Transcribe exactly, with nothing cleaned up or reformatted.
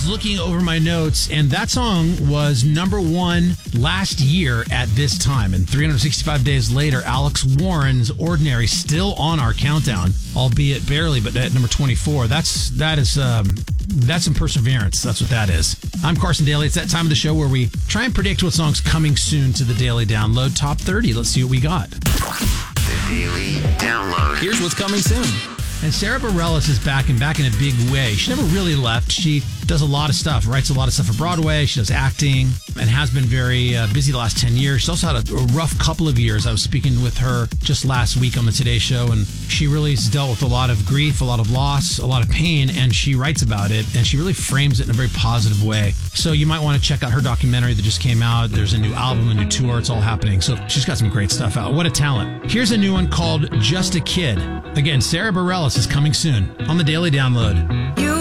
was looking over my notes, and that song was number one last year at this time. And three hundred sixty-five days later, Alex Warren's Ordinary still on our countdown, albeit barely, but at number twenty-four. That's that is um, that's some perseverance. That's what that is. I'm Carson Daly. It's that time of the show where we try and predict what song's coming soon to the Daily Download Top thirty. Let's see what we got. The Daily Download. Here's what's coming soon. And Sara Bareilles is back and back in a big way. She never really left. She does a lot of stuff, writes a lot of stuff for Broadway. She does acting and has been very uh, busy the last ten years. She's also had a, a rough couple of years. I was speaking with her just last week on the Today Show, and she really has dealt with a lot of grief, a lot of loss, a lot of pain, and she writes about it, and she really frames it in a very positive way. So you might want to check out her documentary that just came out. There's a new album, a new tour. It's all happening. So she's got some great stuff out. What a talent. Here's a new one called Just a Kid. Again, Sara Bareilles is coming soon on the Daily Download. You